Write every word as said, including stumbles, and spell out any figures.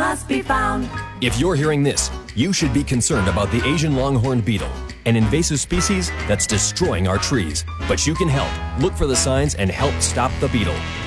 must be found. If you're hearing this, you should be concerned about the Asian longhorned beetle, an invasive species that's destroying our trees. But you can help. Look for the signs and help stop the beetle.